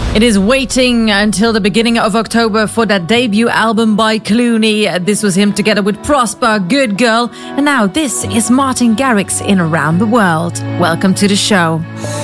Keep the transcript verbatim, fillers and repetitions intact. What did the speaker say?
It is waiting until the beginning of October for that debut album by Clooney. This was him together with Prosper, Good Girl. And now this is Martin Garrix in Around the World. Welcome to the show.